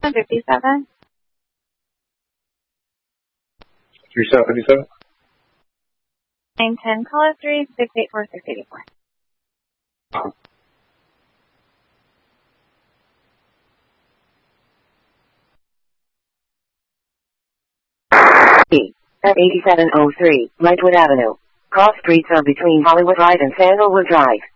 57. 3757. 910, call us 3684-684. At 8703, Lightwood Avenue. Cross streets are between Hollywood Drive and Sandalwood Drive.